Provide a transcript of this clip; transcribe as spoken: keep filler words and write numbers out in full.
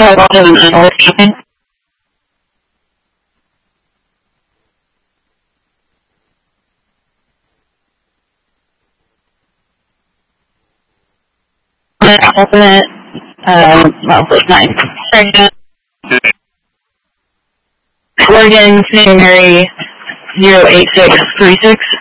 talk about the analyst keeping. Alternate, um, well, first nine. Oregon, Saint Mary, zero eight six three six.